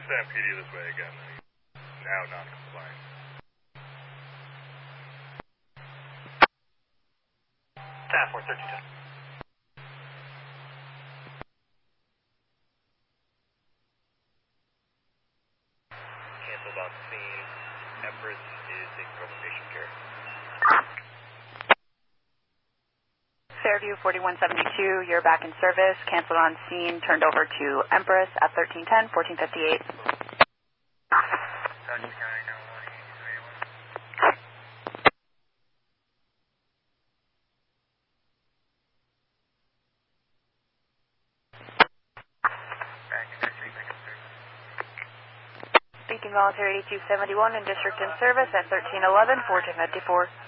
send PD this way again. Now non-compliant. Task Force 1310. Canceled on scene. Empress is taking over patient care. Fairview 4172, you're back in service. Canceled on scene, turned over to Empress at 1310, 1458. Dodge County, now 1. Speaking Volunteer 8271 in District in Service at 1311, 1454.